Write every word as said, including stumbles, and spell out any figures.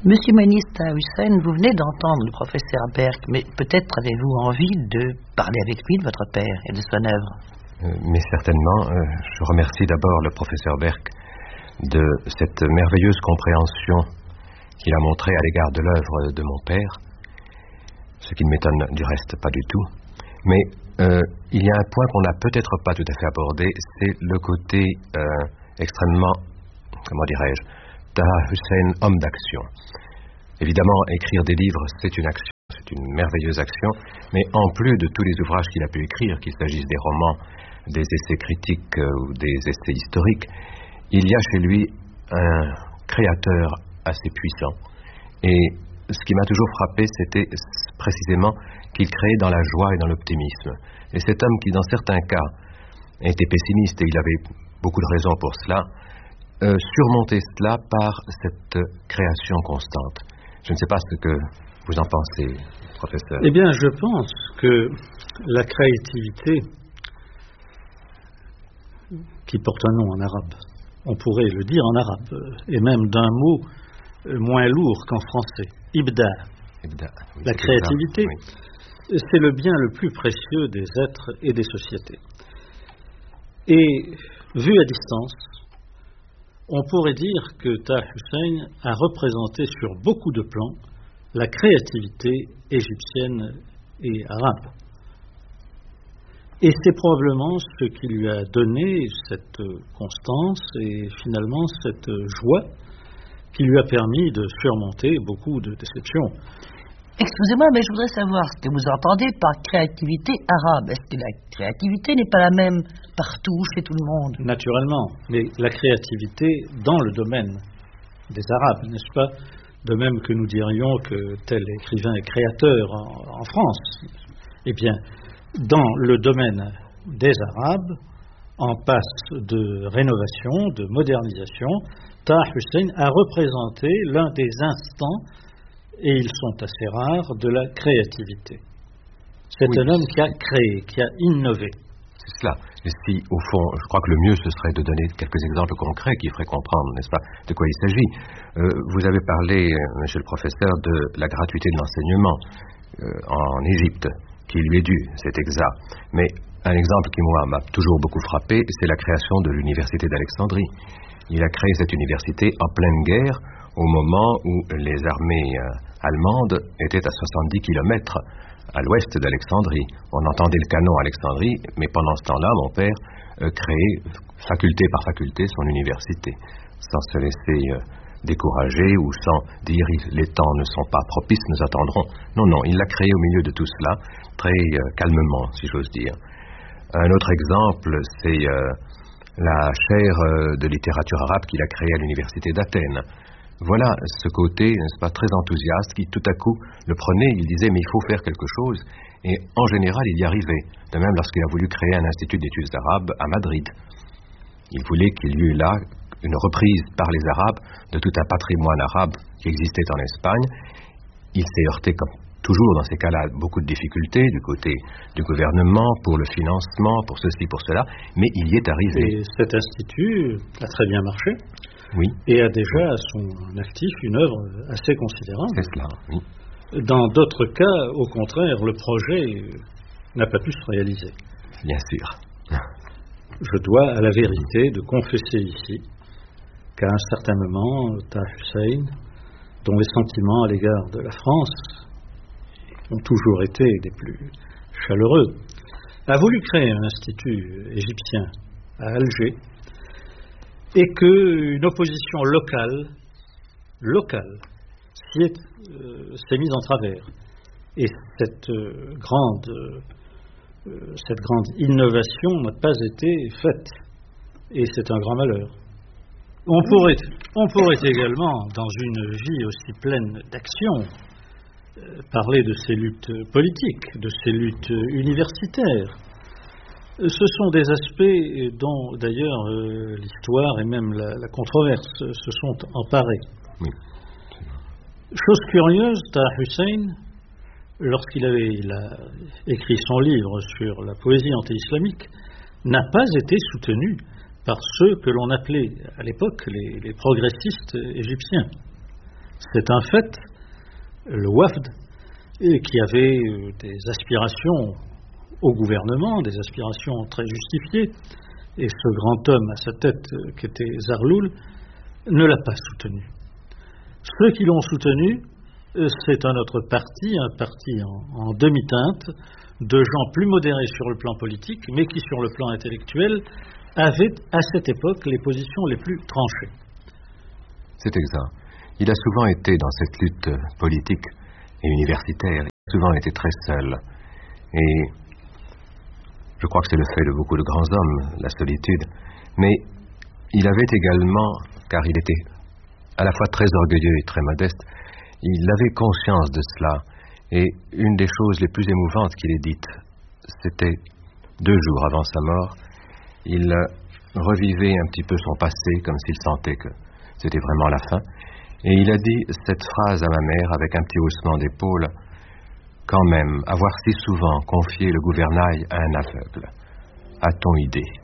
Monsieur Moïnis Taha Hussein, vous venez d'entendre le professeur Berk, mais peut-être avez-vous envie de parler avec lui de votre père et de son œuvre. Euh, mais certainement, euh, je remercie d'abord le professeur Berk de cette merveilleuse compréhension qu'il a montrée à l'égard de l'œuvre de mon père, ce qui ne m'étonne du reste pas du tout. Mais euh, il y a un point qu'on n'a peut-être pas tout à fait abordé, c'est le côté euh, extrêmement, comment dirais-je, Taha Hussein, homme d'action. Évidemment, écrire des livres, c'est une action, c'est une merveilleuse action, mais en plus de tous les ouvrages qu'il a pu écrire, qu'il s'agisse des romans, des essais critiques euh, ou des essais historiques, il y a chez lui un créateur assez puissant. Et ce qui m'a toujours frappé, c'était précisément qu'il créait dans la joie et dans l'optimisme. Et cet homme qui, dans certains cas, était pessimiste, et il avait beaucoup de raisons pour cela, euh, surmontait cela par cette création constante. Je ne sais pas ce que vous en pensez, professeur. Eh bien, je pense que la créativité, qui porte un nom en arabe, on pourrait le dire en arabe, et même d'un mot moins lourd qu'en français, ibda. Ibda, oui, la créativité, oui. C'est le bien le plus précieux des êtres et des sociétés. Et vu à distance, on pourrait dire que Taha Hussein a représenté sur beaucoup de plans la créativité égyptienne et arabe. Et c'est probablement ce qui lui a donné cette constance et finalement cette joie qui lui a permis de surmonter beaucoup de déceptions. Excusez-moi, mais je voudrais savoir ce que vous entendez par créativité arabe. Est-ce que la créativité n'est pas la même partout, chez tout le monde? Naturellement, mais la créativité dans le domaine des Arabes, n'est-ce pas? De même que nous dirions que tel écrivain est créateur en, en France. Eh bien, dans le domaine des Arabes, en passe de rénovation, de modernisation, Taha Hussein a représenté l'un des instants, et ils sont assez rares, de la créativité. C'est oui. un homme qui a créé, qui a innové. C'est cela. Et si, au fond, je crois que le mieux, ce serait de donner quelques exemples concrets qui feraient comprendre, n'est-ce pas, de quoi il s'agit. Euh, vous avez parlé, monsieur le professeur, de la gratuité de l'enseignement euh, en Égypte, qui lui est due, c'est exact. Mais un exemple qui, moi, m'a toujours beaucoup frappé, c'est la création de l'université d'Alexandrie. Il a créé cette université en pleine guerre, au moment où les armées euh, allemandes étaient à soixante-dix kilomètres à l'ouest d'Alexandrie. On entendait le canon à Alexandrie, mais pendant ce temps-là, mon père euh, créait faculté par faculté son université, sans se laisser euh, décourager ou sans dire les temps ne sont pas propices, nous attendrons. Non, non, il l'a créé au milieu de tout cela, très euh, calmement, si j'ose dire. Un autre exemple, c'est euh, la chaire euh, de littérature arabe qu'il a créée à l'université d'Athènes. Voilà ce côté, n'est-ce pas, très enthousiaste qui tout à coup le prenait, il disait mais il faut faire quelque chose, et en général il y arrivait. De même lorsqu'il a voulu créer un institut d'études arabes à Madrid. Il voulait qu'il y eût là une reprise par les Arabes de tout un patrimoine arabe qui existait en Espagne. Il s'est heurté, comme toujours dans ces cas-là, beaucoup de difficultés du côté du gouvernement, pour le financement, pour ceci, pour cela, mais il y est arrivé. Et cet institut a très bien marché. Oui. Et a déjà à son actif une œuvre assez considérable. C'est cela, oui. Dans d'autres cas, au contraire, le projet n'a pas pu se réaliser. Bien sûr. Je dois à la vérité de confesser ici qu'à un certain moment, Taha Hussein, dont les sentiments à l'égard de la France ont toujours été des plus chaleureux, a voulu créer un institut égyptien à Alger, et qu'une opposition locale, locale, s'y est, euh, s'est mise en travers. Et cette euh, grande, euh, cette grande innovation n'a pas été faite. Et c'est un grand malheur. On pourrait, on pourrait également, dans une vie aussi pleine d'action, euh, parler de ces luttes politiques, de ces luttes universitaires. Ce sont des aspects dont, d'ailleurs, euh, l'histoire et même la, la controverse se sont emparés. Oui. Chose curieuse, Taha Hussein, lorsqu'il avait il a écrit son livre sur la poésie anti-islamique, n'a pas été soutenu par ceux que l'on appelait à l'époque les, les progressistes égyptiens. C'est un fait, le Wafd, qui avait des aspirations au gouvernement, des aspirations très justifiées, et ce grand homme à sa tête, qui était Zarloul, ne l'a pas soutenu. Ceux qui l'ont soutenu, c'est un autre parti, un parti en, en demi-teinte, de gens plus modérés sur le plan politique, mais qui, sur le plan intellectuel, avaient à cette époque les positions les plus tranchées. C'est exact. Il a souvent été dans cette lutte politique et universitaire, il a souvent été très seul. Et je crois que c'est le fait de beaucoup de grands hommes, la solitude. Mais il avait également, car il était à la fois très orgueilleux et très modeste, il avait conscience de cela. Et une des choses les plus émouvantes qu'il ait dites, c'était deux jours avant sa mort, il revivait un petit peu son passé, comme s'il sentait que c'était vraiment la fin. Et il a dit cette phrase à ma mère avec un petit haussement d'épaule: quand même, avoir si souvent confié le gouvernail à un aveugle, a-t-on idée?